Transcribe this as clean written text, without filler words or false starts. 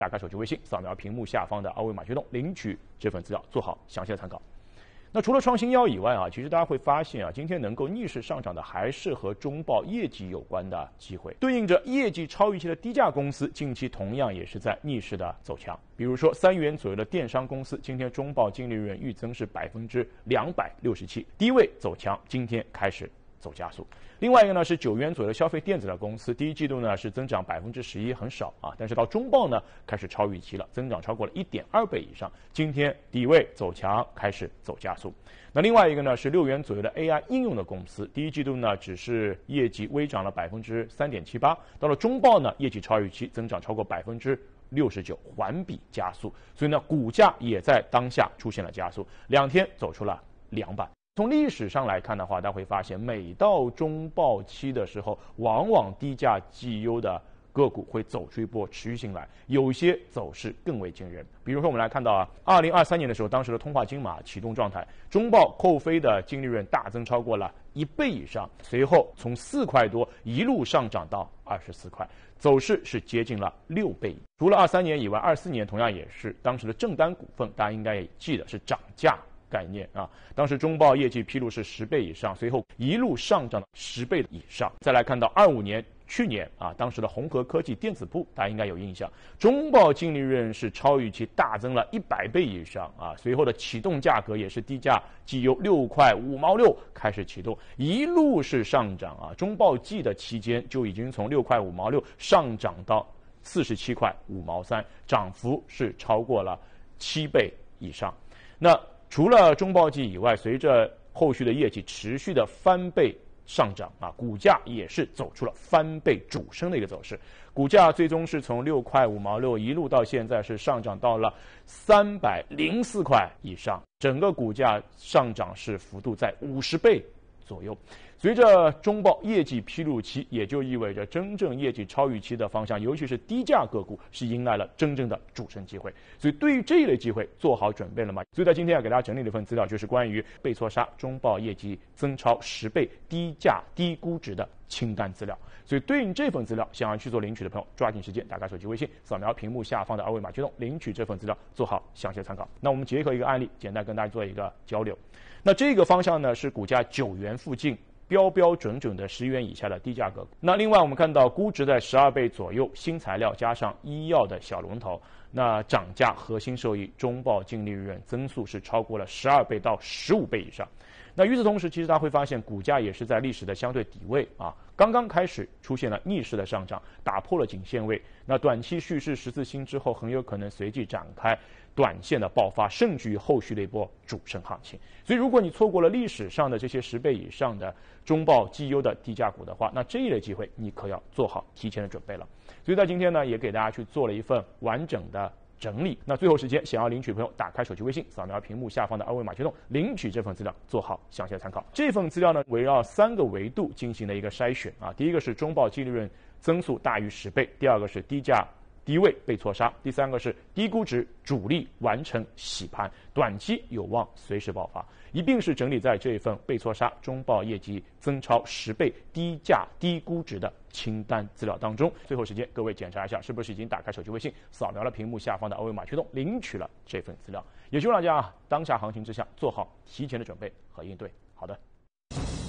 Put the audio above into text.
打开手机微信，扫描屏幕下方的二维码驱动，领取这份资料，做好详细的参考。那除了创新药以外其实大家会发现今天能够逆势上涨的还是和中报业绩有关的机会。对应着业绩超预期的低价公司，近期同样也是在逆势的走强。比如说3元左右的电商公司，今天中报净利润预增是267%，低位走强，今天开始走加速。另外一个呢是9元左右的消费电子的公司，第一季度呢是增长11%，很少但是到中报呢开始超预期了，增长超过了1.2倍以上，今天低位走强，开始走加速。那另外一个呢是6元左右的 AI 应用的公司，第一季度呢只是业绩微涨了3.78%，到了中报呢业绩超预期，增长超过69%，环比加速，所以呢股价也在当下出现了加速，2天走出了2板。从历史上来看的话，大家会发现每到中报期的时候，往往低价绩优的个股会走出一波持续性来，有些走势更为惊人。比如说我们来看到2023年的时候，当时的通化金马启动状态，中报扣非的净利润大增超过了1倍以上，随后从4块多一路上涨到24块，走势是接近了6倍。除了23年以外，24年同样也是当时的正丹股份，大家应该也记得是涨价概念当时中报业绩披露是10倍以上，随后一路上涨到10倍以上。再来看到25年，去年当时的宏和科技电子部，大家应该有印象，中报净利润是超预期大增了100倍以上随后的启动价格也是低价绩优6块5毛6开始启动，一路是上涨中报季的期间就已经从6块5毛6上涨到47块5毛3，涨幅是超过了7倍以上。那除了中报季以外，随着后续的业绩持续的翻倍上涨股价也是走出了翻倍主升的一个走势，股价最终是从6块5毛6一路到现在是上涨到了304块以上，整个股价上涨是幅度在50倍左右。随着中报业绩披露期，也就意味着真正业绩超预期的方向，尤其是低价个股是迎来了真正的主升机会。所以对于这一类机会做好准备了吗？所以在今天给大家整理了一份资料，就是关于被错杀中报业绩增超10倍低价低估值的清单资料。所以对应这份资料想要去做领取的朋友，抓紧时间打开手机微信，扫描屏幕下方的二维码驱动领取这份资料，做好详细的参考。那我们结合一个案例，简单跟大家做一个交流。那这个方向呢是股价9元附近，标标准准的10元以下的低价个股。那另外我们看到估值在12倍左右，新材料加上医药的小龙头，那涨价核心受益，中报净利润增速是超过了12倍到15倍以上。那与此同时，其实大家会发现股价也是在历史的相对底位刚刚开始出现了逆势的上涨，打破了颈线位。那短期蓄势14星之后，很有可能随即展开短线的爆发，甚至于后续的一波主升行情。所以如果你错过了历史上的这些10倍以上的中报绩优的低价股的话，那这一类机会你可要做好提前的准备了。所以在今天呢，也给大家去做了一份完整的整理。那最后时间，想要领取的朋友，打开手机微信，扫描屏幕下方的二维码驱动领取这份资料，做好详细的参考。这份资料呢，围绕3个维度进行了一个筛选第一个是中报净利润增速大于10倍，第二个是低价低位被错杀，第三个是低估值主力完成洗盘，短期有望随时爆发，一并是整理在这一份被错杀中报业绩增超10倍低价低估值的清单资料当中。最后时间，各位检查一下是不是已经打开手机微信，扫描了屏幕下方的二维码驱动领取了这份资料。也希望大家当下行情之下做好提前的准备和应对。好的。